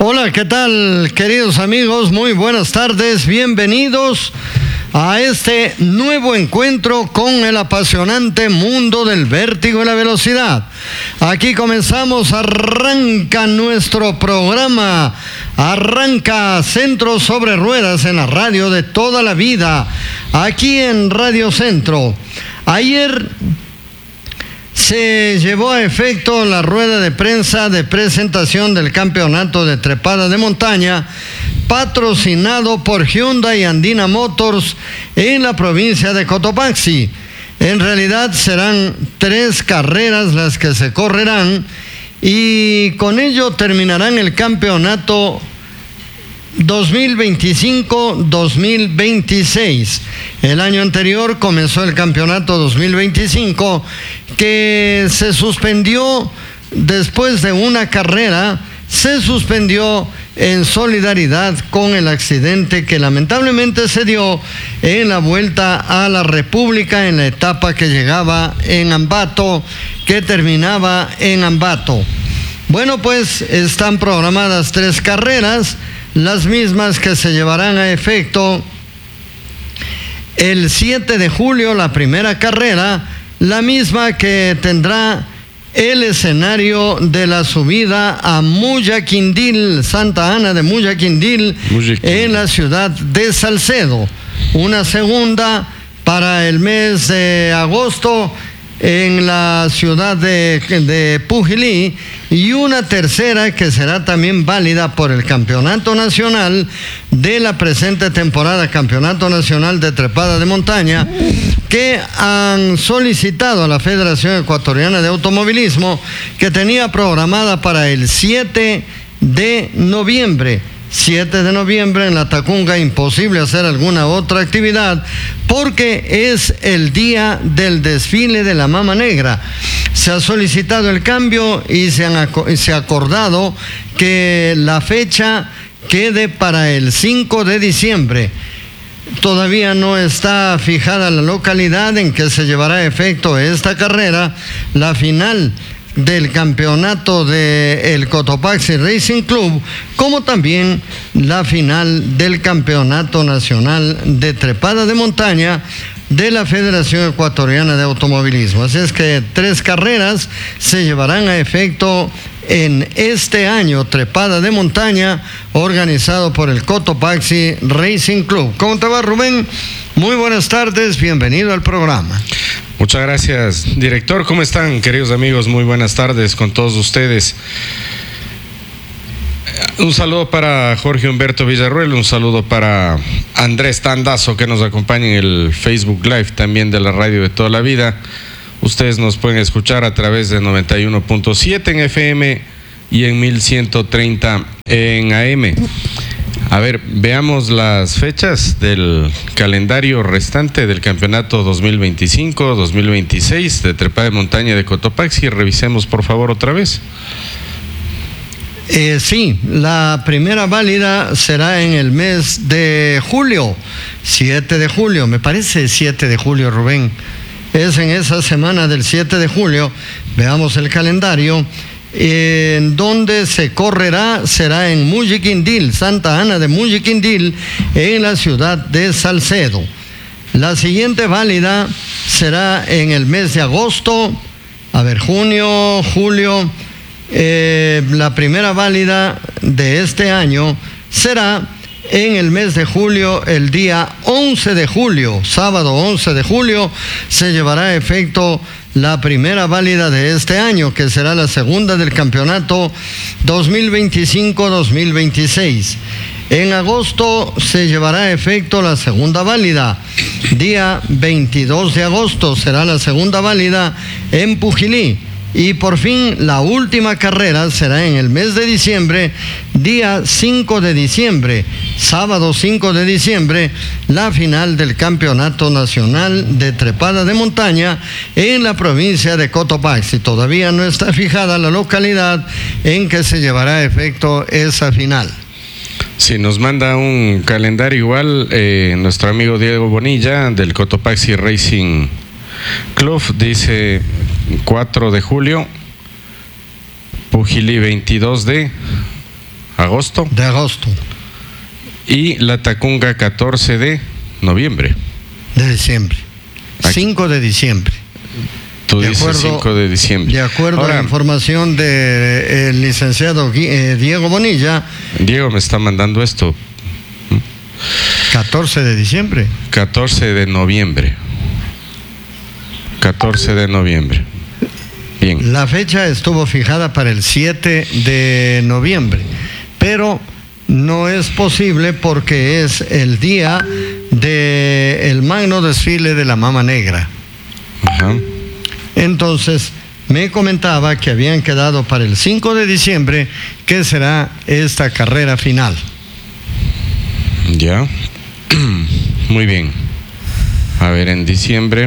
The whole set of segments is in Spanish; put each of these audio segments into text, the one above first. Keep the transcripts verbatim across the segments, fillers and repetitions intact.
Hola, ¿qué tal, queridos amigos? Muy buenas tardes, bienvenidos a este nuevo encuentro con el apasionante mundo del vértigo y la velocidad. Aquí comenzamos, arranca nuestro programa, arranca Centro sobre Ruedas en la radio de toda la vida, aquí en Radio Centro. Ayer se llevó a efecto la rueda de prensa de presentación del campeonato de trepada de montaña patrocinado por Hyundai y Andina Motors en la provincia de Cotopaxi. En realidad serán tres carreras las que se correrán y con ello terminarán el campeonato dos mil veinticinco dos mil veintiséis. El año anterior comenzó el campeonato dos mil veinticinco, que se suspendió después de una carrera, se suspendió en solidaridad con el accidente que lamentablemente se dio en la vuelta a la República en la etapa que llegaba en Ambato, que terminaba en Ambato. Bueno, pues están programadas tres carreras, las mismas que se llevarán a efecto el siete de julio, la primera carrera, la misma que tendrá el escenario de la subida a Muyaquindil, Santa Ana de Muyaquindil, en la ciudad de Salcedo. Una segunda para el mes de agosto en la ciudad de, de Pujilí, y una tercera que será también válida por el Campeonato Nacional de la presente temporada, Campeonato Nacional de Trepada de Montaña, que han solicitado a la Federación Ecuatoriana de Automovilismo, que tenía programada para el siete de noviembre. siete de noviembre en la Tacunga, imposible hacer alguna otra actividad porque es el día del desfile de la Mama Negra. Se ha solicitado el cambio y se, han, se ha acordado que la fecha quede para el cinco de diciembre. Todavía no está fijada la localidad en que se llevará a efecto esta carrera. La final del campeonato del Cotopaxi Racing Club, como también la final del Campeonato Nacional de Trepada de Montaña de la Federación Ecuatoriana de Automovilismo. Así es que tres carreras se llevarán a efecto en este año, trepada de montaña, organizado por el Cotopaxi Racing Club. ¿Cómo te va, Rubén? Muy buenas tardes, bienvenido al programa. Muchas gracias, director. ¿Cómo están, queridos amigos? Muy buenas tardes con todos ustedes. Un saludo para Jorge Humberto Villarruel, un saludo para Andrés Tandazo, que nos acompaña en el Facebook Live también de la radio de toda la vida. Ustedes nos pueden escuchar a través de noventa y uno punto siete en F M y en mil ciento treinta en A M. A ver, veamos las fechas del calendario restante del campeonato dos mil veinticinco dos mil veintiséis de trepada de montaña de Cotopaxi. Revisemos, por favor, otra vez. Eh, sí, la primera válida será en el mes de julio, siete de julio, me parece siete de julio, Rubén. Es en esa semana del siete de julio, veamos el calendario. En donde se correrá será en Muyaquindil, Santa Ana de Muyaquindil, en la ciudad de Salcedo. La siguiente válida será en el mes de agosto, a ver, junio, julio. Eh, la primera válida de este año será en el mes de julio, el día once de julio, sábado once de julio, se llevará a efecto la primera válida de este año, que será la segunda del campeonato dos mil veinticinco dos mil veintiséis. En agosto se llevará a efecto la segunda válida. Día veintidós de agosto será la segunda válida en Pujilí. Y por fin la última carrera será en el mes de diciembre, día cinco de diciembre, sábado cinco de diciembre, la final del Campeonato Nacional de Trepada de Montaña en la provincia de Cotopaxi. Todavía no está fijada la localidad en que se llevará a efecto esa final. Sí, nos manda un calendario igual eh, nuestro amigo Diego Bonilla del Cotopaxi Racing Club. Dice cuatro de julio, Pujilí veintidós de agosto. De agosto. Y la Tacunga catorce de noviembre. De diciembre. Aquí. cinco de diciembre. Tú dices cinco de diciembre. De acuerdo Ahora, a la información del licenciado eh, Diego Bonilla. Diego me está mandando esto. catorce de diciembre. catorce de noviembre. catorce de noviembre. Bien. La fecha estuvo fijada para el siete de noviembre, pero no es posible porque es el día del magno desfile de la Mama Negra. Ajá. Entonces, me comentaba que habían quedado para el cinco de diciembre, que será esta carrera final. Ya. Muy bien. A ver, en diciembre,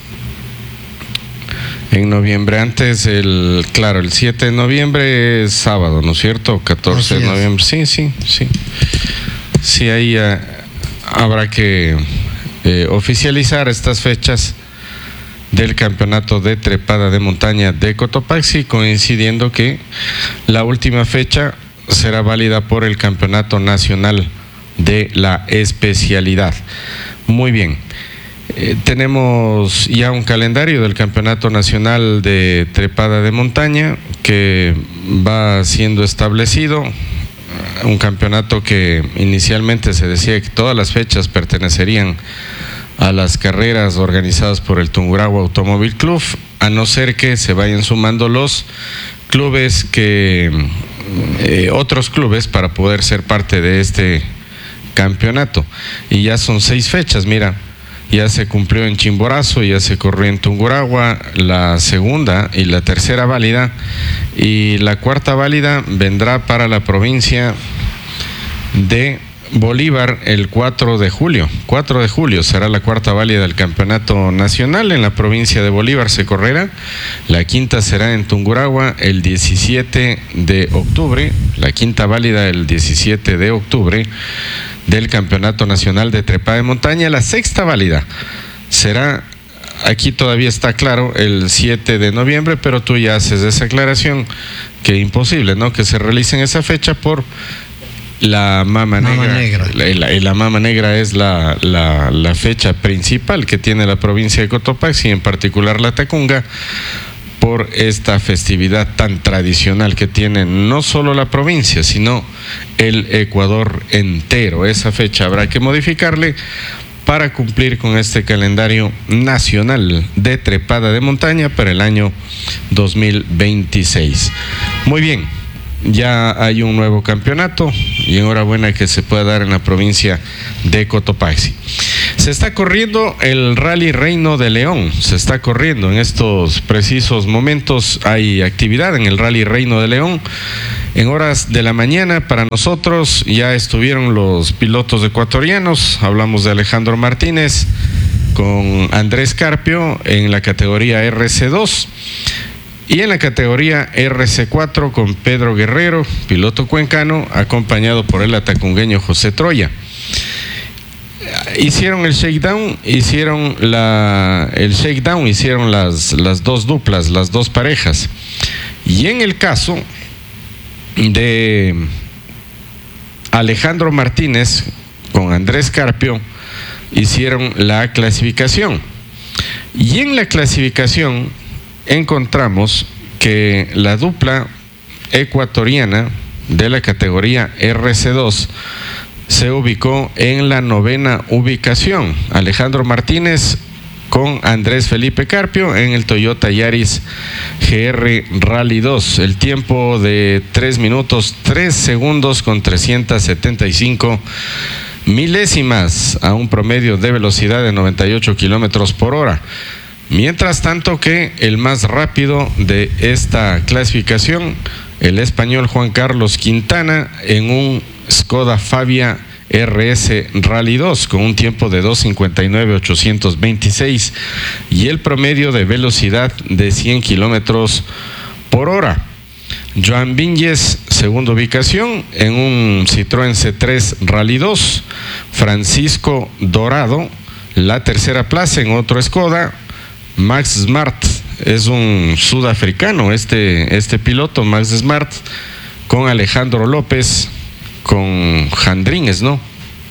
en noviembre, antes, el claro, el siete de noviembre es sábado, ¿no es cierto? catorce de noviembre, sí, sí, sí. Sí, ahí uh, habrá que eh, oficializar estas fechas del campeonato de trepada de montaña de Cotopaxi, coincidiendo que la última fecha será válida por el campeonato nacional de la especialidad. Muy bien. Eh, tenemos ya un calendario del Campeonato Nacional de Trepada de Montaña que va siendo establecido. Un campeonato que inicialmente se decía que todas las fechas pertenecerían a las carreras organizadas por el Tungurahua Automóvil Club, a no ser que se vayan sumando los clubes que eh, otros clubes para poder ser parte de este campeonato. Y ya son seis fechas, mira. Ya se cumplió en Chimborazo, ya se corrió en Tungurahua la segunda y la tercera válida, y la cuarta válida vendrá para la provincia de Bolívar el cuatro de julio. cuatro de julio será la cuarta válida del campeonato nacional. En la provincia de Bolívar se correrá. La quinta será en Tungurahua el diecisiete de octubre. La quinta válida el diecisiete de octubre del Campeonato Nacional de Trepada de Montaña. La sexta válida será, aquí todavía está claro, el siete de noviembre, pero tú ya haces esa aclaración que imposible, ¿no?, que se realice en esa fecha por la Mama, Mama Negra. Negra. La, la, la Mama Negra es la, la, la fecha principal que tiene la provincia de Cotopaxi, y en particular la Tacunga, por esta festividad tan tradicional que tiene no solo la provincia, sino el Ecuador entero. Esa fecha habrá que modificarle para cumplir con este calendario nacional de trepada de montaña para el año dos mil veintiséis. Muy bien, ya hay un nuevo campeonato y enhorabuena que se pueda dar en la provincia de Cotopaxi. Se está corriendo el Rally Reino de León, se está corriendo en estos precisos momentos. Hay actividad en el Rally Reino de León. En horas de la mañana para nosotros ya estuvieron los pilotos ecuatorianos. Hablamos de Alejandro Martínez con Andrés Carpio en la categoría R C dos. Y en la categoría R C cuatro con Pedro Guerrero, piloto cuencano, acompañado por el atacungueño José Troya. Hicieron el shakedown, hicieron la, el shakedown, hicieron las, las dos duplas, las dos parejas. Y en el caso de Alejandro Martínez con Andrés Carpio, hicieron la clasificación. Y en la clasificación encontramos que la dupla ecuatoriana de la categoría R C dos se ubicó en la novena ubicación. Alejandro Martínez con Andrés Felipe Carpio en el Toyota Yaris G R Rally dos. El tiempo de tres minutos tres segundos con trescientos setenta y cinco milésimas a un promedio de velocidad de noventa y ocho kilómetros por hora. Mientras tanto que el más rápido de esta clasificación, el español Juan Carlos Quintana en un Skoda Fabia R S Rally dos con un tiempo de dos cincuenta y nueve ochocientos veintiséis y el promedio de velocidad de cien kilómetros por hora. Joan Viñez, segunda ubicación en un Citroën C tres Rally dos. Francisco Dorado, la tercera plaza en otro Skoda. Max Smart es un sudafricano, este, este piloto, Max Smart, con Alejandro López con Jandrines, ¿no?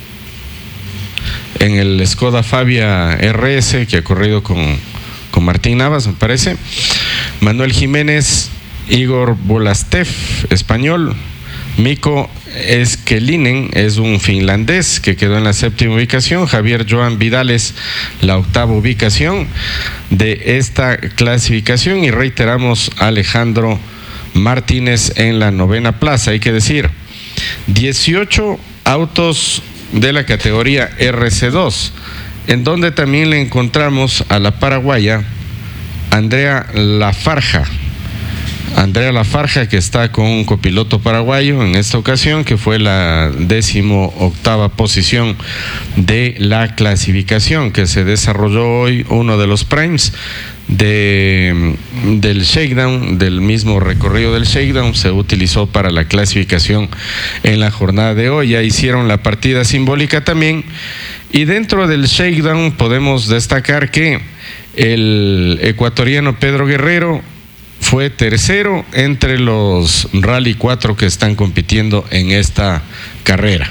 En el Skoda Fabia R S, que ha corrido con, con Martín Navas, me parece. Manuel Jiménez, Igor Bolastev, español. Mikko Eskelinen es un finlandés que quedó en la séptima ubicación. Javier Joan Vidales, la octava ubicación de esta clasificación. Y reiteramos, Alejandro Martínez en la novena plaza. Hay que decir, dieciocho autos de la categoría R C dos, en donde también le encontramos a la paraguaya Andrea Lafarja. Andrea Lafarja, que está con un copiloto paraguayo en esta ocasión, que fue la décimo octava posición de la clasificación, que se desarrolló hoy, uno de los primes de, del shakedown, del mismo recorrido del shakedown, se utilizó para la clasificación en la jornada de hoy. Ya hicieron la partida simbólica también, y dentro del shakedown podemos destacar que el ecuatoriano Pedro Guerrero fue tercero entre los Rally cuatro que están compitiendo en esta carrera.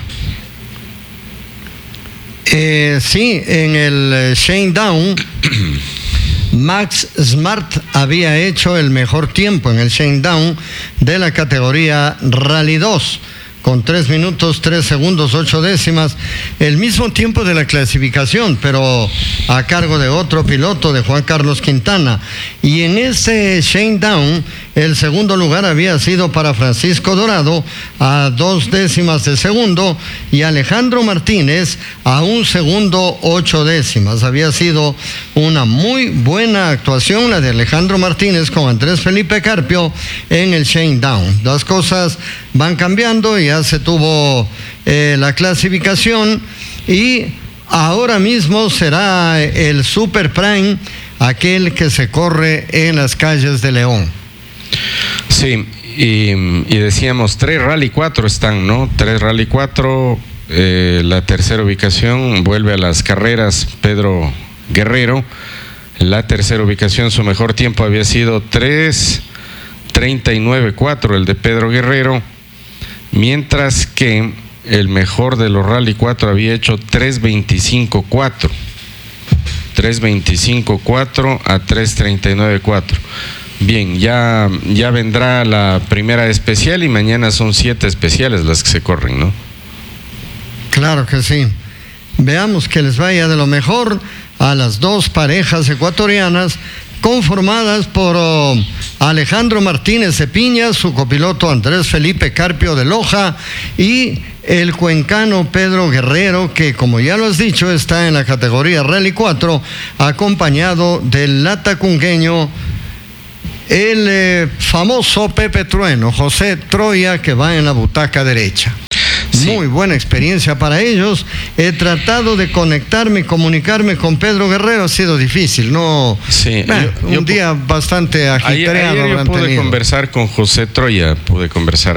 Eh, sí, en el shakedown Max Smart había hecho el mejor tiempo en el shakedown de la categoría Rally dos, con tres minutos, tres segundos, ocho décimas, el mismo tiempo de la clasificación, pero a cargo de otro piloto, de Juan Carlos Quintana. Y en ese shakedown, el segundo lugar había sido para Francisco Dorado a dos décimas de segundo, y Alejandro Martínez a un segundo, ocho décimas. Había sido una muy buena actuación la de Alejandro Martínez con Andrés Felipe Carpio en el shakedown. Las cosas van cambiando, ya se tuvo eh, la clasificación, y ahora mismo será el Super Prime, aquel que se corre en las calles de León. Sí, y, y decíamos, tres Rally cuatro están, ¿no? Tres Rally cuatro, eh, la tercera ubicación vuelve a las carreras Pedro Guerrero. La tercera ubicación, su mejor tiempo había sido tres treinta y nueve cuatro, el de Pedro Guerrero, mientras que el mejor de los Rally cuatro había hecho tres veinticinco cuatro. tres veinticinco cuatro a tres treinta y nueve cuatro. Bien, ya, ya vendrá la primera especial, y mañana son siete especiales las que se corren, ¿no? Claro que sí. Veamos que les vaya de lo mejor a las dos parejas ecuatorianas, conformadas por oh, Alejandro Martínez de Piña, su copiloto Andrés Felipe Carpio de Loja, y el cuencano Pedro Guerrero, que, como ya lo has dicho, está en la categoría Rally cuatro, acompañado del latacungueño, el eh, famoso Pepe Trueno, José Troya, que va en la butaca derecha. Sí. Muy buena experiencia para ellos. He tratado de conectarme y comunicarme con Pedro Guerrero, ha sido difícil, ¿no? Sí. Eh, un yo, día bastante agitado. Ayer, ayer yo pude tenido. conversar con José Troya, pude conversar